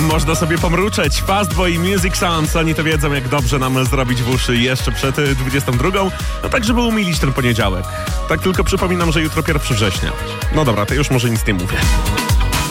Można sobie pomruczeć. Fastboy i Music Sounds, oni to wiedzą, jak dobrze nam zrobić w uszy jeszcze przed 22. No tak, żeby umilić ten poniedziałek. Tak tylko przypominam, że jutro 1 września. No dobra, to już może nic nie mówię.